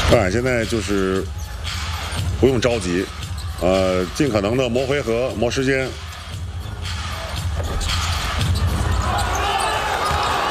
上海现在就是不用着急，尽可能的磨回合、磨时间，